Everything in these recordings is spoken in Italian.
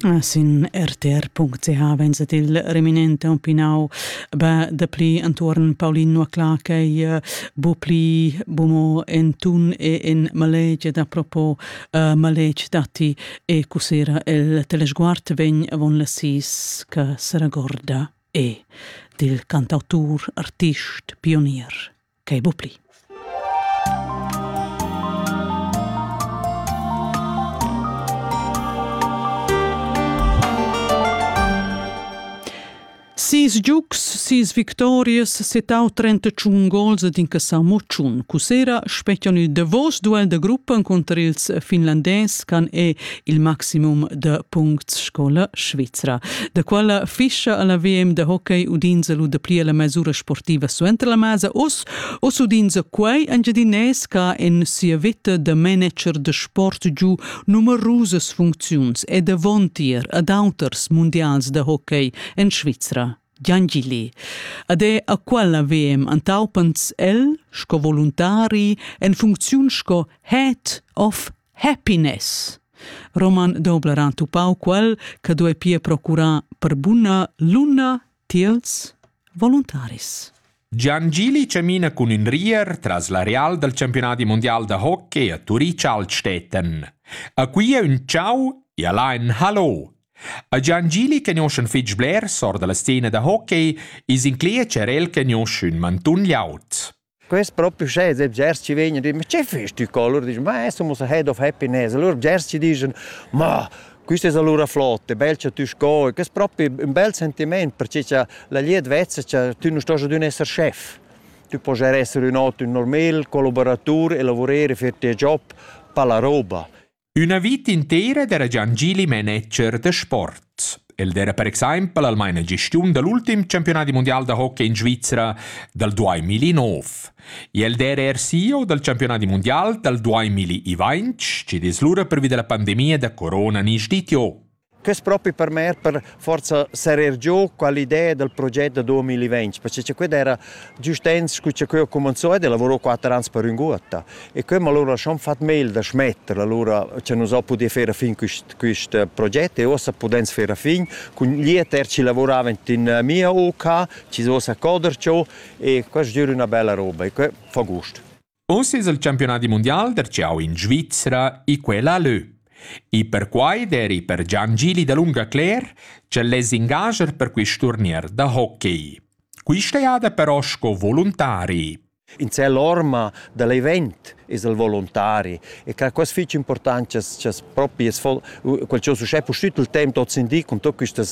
Sin rtr.ch venzat il reminente un pinau da pli antorn Paulino Clacai bupli bumo en tun e en Maleggia da propo Maleggia dati e cusera il telesguard vegn avon la sis che Saragorda e del cantautur artist pionier che bupli. Sis giucs, sis victorias, 35 gols ad incassau mociun. Cusera specchiano de vos duel de gruppa contra ils finlandes can e il maximum de punts scola Svizzera. De quella fiscia alla VM de hockey udinza lu de plia la mesura sportiva suentra la masa os udinza quei angiadines ca en sia vita de manager de sport giu numerosas funziuns e de vontier ad auters mundials de hockey en Svizzera. Giangili. Ade a quella VM antaupens sco voluntari en funziun sco Head of Happiness. Roman Dobleran tupau quel che due pie procura per buna luna tiels voluntaris. Giangili camina con un rier tras la Real del campionato mondiale de hockey a Zurich-Altstetten. A qui è un ciao e a là un hallo. A Giangili che nosce fitch Blair sor della scena da hockey is in clia cerel che nosce un mantun liaut. Questo proprio c'è, se Gers ci viene e dice, ma c'è festi color? Dice, ma siamo a Head of Happiness. Allora Gers ci dice, ma questa è la loro flotta, bel c'è tu scoi. Questo è proprio un bel sentimento, perché la lieta vezza, tu non stai ad un essere chef. Tu puoi essere un normale collaboratore e lavorare per il tuo job per la roba. Una vita intera era Giangili manager de sport. El era per esempio al meine gestione dell'ultimo campionato mondiale de hockey in Svizzera del 2009. E el era CEO del campionato mondiale del 2020, che dislura per via della pandemia da corona nisditio. Questo proprio per me per forza sarer giù quell'idea del progetto 2020, perché questo era giusto che ho cominciato e lavoro 4 anni per un gutta. E come allora ci hanno fatto meglio da smettere, allora ci non so poter fare fin questo progetto e ora possiamo fare fin. Con gli altri ci lavoravano in mia OK, ci sono a coderci e questo è una bella roba e questo fa gusto. Ora è il campionato mondiale del ciao in Svizzera e quella lì. E per quai deri per Giangili da lunga Claire c'è les ingager per questo turnier da hockey. Questa è però sco volontari. In sé l'orma dell'evento è il volontari e che questo è importante che proprio quel che succede tutto il tempo tutto in con tutte queste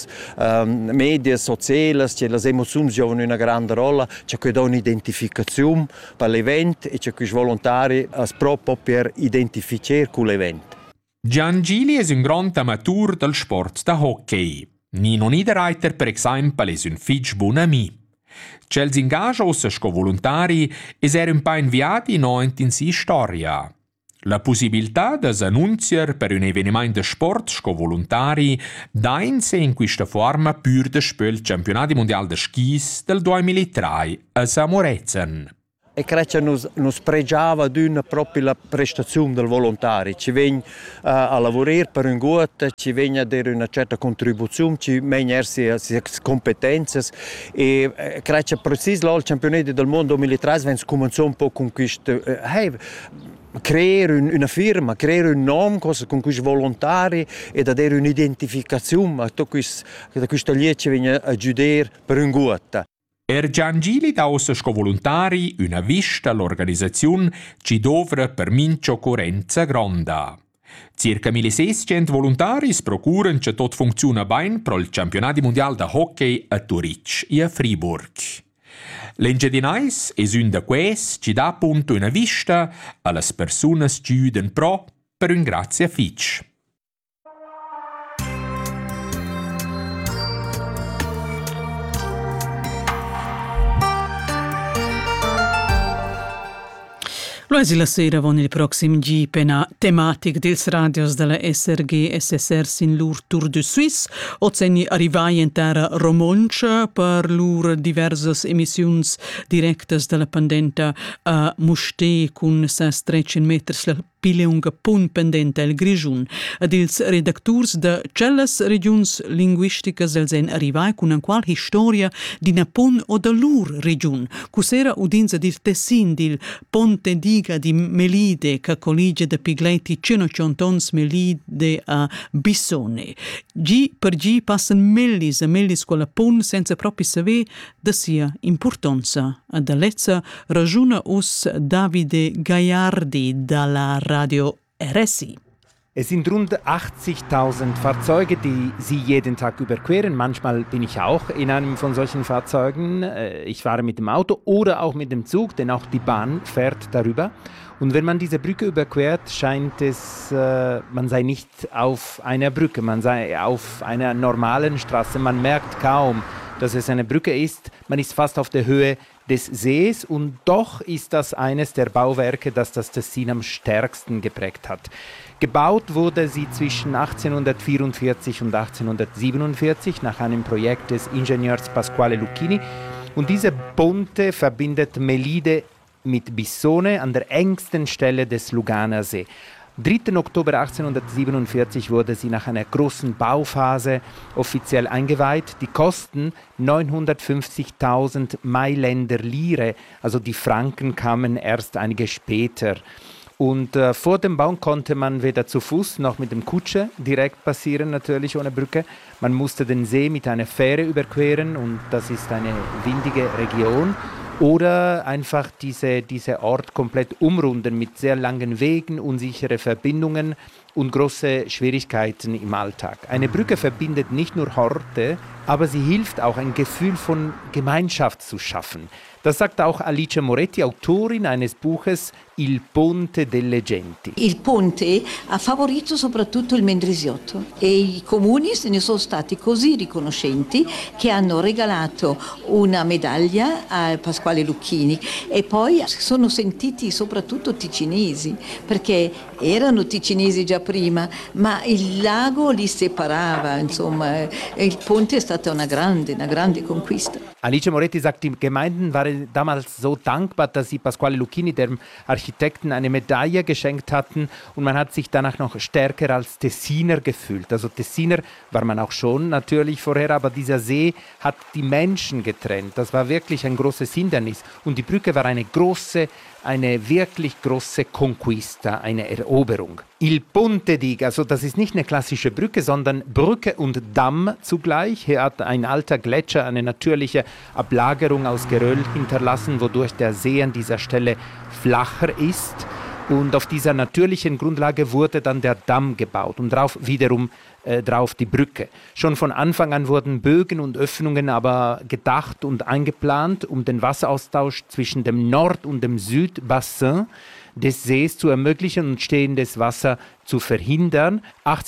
media sociali che le emozioni giocano una grande rolla c'è che dà un'identificazione per l'evento e c'è che i volontari proprio per identificare con l'evento. Giangili è un grande amateur del sport da hockey. Nino Niederreiter, per esempio, è un fitch buon amico. C'è l'ingagio sco volontari e un po' inviati in si storia. La possibilità di annunziare per un avvenimento di sport sco volontari dà in sé in questa forma pur de spel il campionato mondiale de skis del 2003 a Samorezen. E credo che non pregiava proprio la prestazione del volontario. Ci viene a lavorare per un gusto, ci viene a dare una certa contribuzione, ci viene a essere competenze e credo che preciso il campionato del mondo 2003 cominciò un po' con questo creare una firma, creare un nome con questi volontari e dare un'identificazione a questa lì ci viene a giudare per un gusto. Giangili da sco volontari una vista all'organizzazione ci dovra per mincio correnza gronda. Circa 1600 volontari procurano che tutto funziona bene per il campionato mondiale de hockey a Zurich e a Fribourg. L'Engiadinais è un da questi ci dà appunto una vista alle persone che aiutano pro per un grazie a Fitch. Luasi la sera con il prossimo G tematic dels radios della SRG SSR sin lur Tour de Suisse o zeni arrivai in terra romoncia per lur diversas emissiuns directas della pandenta a Muste con 600 meters pile un punt pendente il Grigiun. Ed ils redacturs de celles regions linguisticas els en arrivai con un qual historia di una pon o de lur region. Cusera udinza dil Tessin, dil Ponte Diga di Melide, che collige de Pigleti 150 Melide a Bissone. Gi per gi passan mellis con la pon senza proprio saver de sia importanza. Ad alezza ragiona us Davide Gaiardi dalla Radio RSI. Es sind rund 80.000 Fahrzeuge, die Sie jeden Tag überqueren. Manchmal bin ich auch in einem von solchen Fahrzeugen. Ich fahre mit dem Auto oder auch mit dem Zug, denn auch die Bahn fährt darüber. Und wenn man diese Brücke überquert, scheint es, man sei nicht auf einer Brücke, man sei auf einer normalen Straße. Man merkt kaum, dass es eine Brücke ist. Man ist fast auf der Höhe des Sees und doch ist das eines der Bauwerke, das das Tessin am stärksten geprägt hat. Gebaut wurde sie zwischen 1844 und 1847 nach einem Projekt des Ingenieurs Pasquale Lucchini. Und diese Ponte verbindet Melide mit Bissone an der engsten Stelle des Luganer See. 3. Oktober 1847 wurde sie nach einer großen Bauphase offiziell eingeweiht. Die Kosten 950.000 Mailänder Lire, also die Franken kamen erst einige später. Und vor dem Bau konnte man weder zu Fuß noch mit dem Kutsche direkt passieren, natürlich ohne Brücke. Man musste den See mit einer Fähre überqueren und das ist eine windige Region. Oder einfach diese Ort komplett umrunden mit sehr langen Wegen, unsichere Verbindungen und große Schwierigkeiten im Alltag. Eine Brücke verbindet nicht nur Orte, aber sie hilft auch, ein Gefühl von Gemeinschaft zu schaffen. Das sagt auch Alice Moretti, Autorin eines Buches Il Ponte delle Genti. Il ponte ha favorito soprattutto il Mendrisiotto e i comuni se ne sono stati così riconoscenti che hanno regalato una medaglia a Pasquale Lucchini e poi si sono sentiti soprattutto ticinesi, perché erano ticinesi già prima, ma il lago li separava, insomma, il ponte è stata una grande conquista. Alice Moretti sagt, die Gemeinden waren damals so dankbar, dass sie Pasquale Lucchini, dem Architekten, eine Medaille geschenkt hatten und man hat sich danach noch stärker als Tessiner gefühlt. Also Tessiner war man auch schon natürlich vorher, aber dieser See hat die Menschen getrennt. Das war wirklich ein großes Hindernis und die Brücke war eine wirklich große Conquista, eine Eroberung. Il Ponte Diga, also das ist nicht eine klassische Brücke, sondern Brücke und Damm zugleich. Hier hat ein alter Gletscher eine natürliche Ablagerung aus Geröll hinterlassen, wodurch der See an dieser Stelle flacher ist. Und auf dieser natürlichen Grundlage wurde dann der Damm gebaut und darauf wiederum drauf die Brücke. Schon von Anfang an wurden Bögen und Öffnungen aber gedacht und eingeplant, um den Wasseraustausch zwischen dem Nord- und dem Südbassin des Sees zu ermöglichen und stehendes Wasser zu verhindern.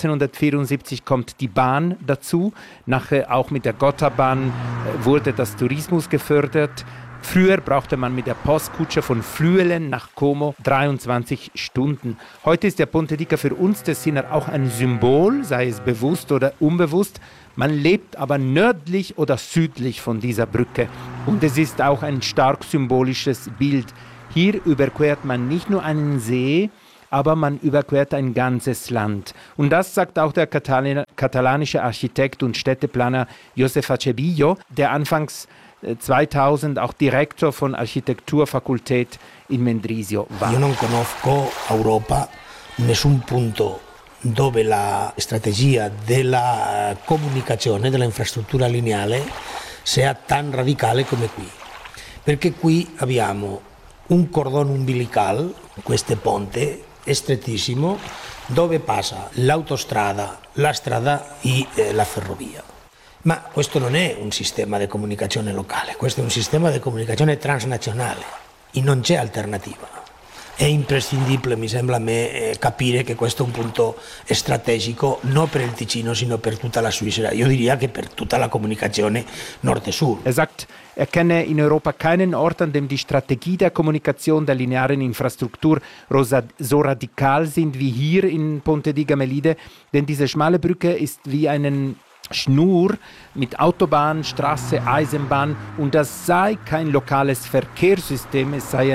1874 kommt die Bahn dazu. Nachher auch mit der Gotthardbahn wurde das Tourismus gefördert. Früher brauchte man mit der Postkutsche von Flüelen nach Como 23 Stunden. Heute ist der Ponte Diga für uns Tessiner auch ein Symbol, sei es bewusst oder unbewusst. Man lebt aber nördlich oder südlich von dieser Brücke. Und es ist auch ein stark symbolisches Bild. Hier überquert man nicht nur einen See, aber man überquert ein ganzes Land. Und das sagt auch der katalanische Architekt und Städteplaner Josep Acebillo, der anfangs 2000 auch Direktor von Architekturfakultät in Mendrisio war. Io non conosco a Europa nessun punto dove la strategia della comunicazione, della infrastruttura lineare sia tan radicale come qui. Perché qui abbiamo un cordone umbilical, questo ponte, è strettissimo, dove passa l'autostrada, la strada e la ferrovia. Ma questo non è un sistema di comunicazione locale, questo è un sistema di comunicazione transnazionale e non c'è alternativa. È imprescindibile, mi sembra a me, capire che questo è un punto strategico non per il Ticino, sino per tutta la Svizzera. Io direi che per tutta la comunicazione nord-sud. Sagt, er kenne in Europa keinen Ort, an dem die Strategie der Kommunikation der linearen Infrastruktur so radikal sind wie hier in Ponte Diga Melide, denn diese schmale Brücke ist wie einen Schnur mit Autobahn, Straße, Eisenbahn und das sei kein lokales Verkehrssystem, es sei ein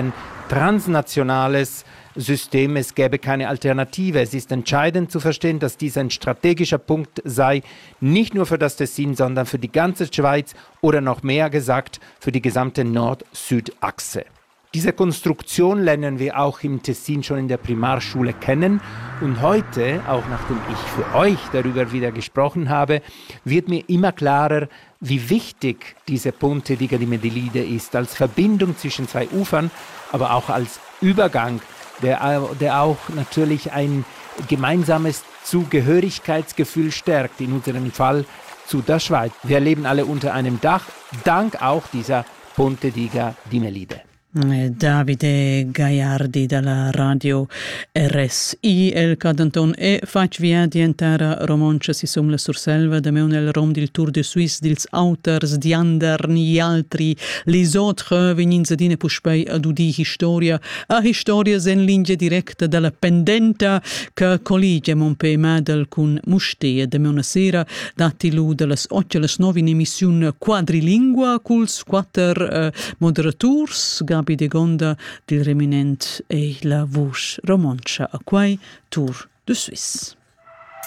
transnationales System, es gäbe keine Alternative. Es ist entscheidend zu verstehen, dass dies ein strategischer Punkt sei, nicht nur für das Tessin, sondern für die ganze Schweiz oder noch mehr gesagt, für die gesamte Nord-Süd-Achse. Diese Konstruktion lernen wir auch im Tessin schon in der Primarschule kennen und heute, auch nachdem ich für euch darüber wieder gesprochen habe, wird mir immer klarer, wie wichtig diese Ponte di Medellide ist, als Verbindung zwischen zwei Ufern, aber auch als Übergang, der auch natürlich ein gemeinsames Zugehörigkeitsgefühl stärkt, in unserem Fall zu der Schweiz. Wir leben alle unter einem Dach, dank auch dieser Ponte di Melide. Davide Gaiardi dalla radio RSI El Cadanton e fac via di entera romancia si somla surselva da meun el rom del Tour de Suisse dils auters di ander ni altri les autres veninza dine puspei ad udi historia sen linea directa dalla pendenta che collige Monpe Madel con mustea da meuna sera dati lu dallas occhialas novi in emissiun quadrilingua culs quater moderators Gabi de Gonda del reminent e la voce romancia a quai Tour de Suisse.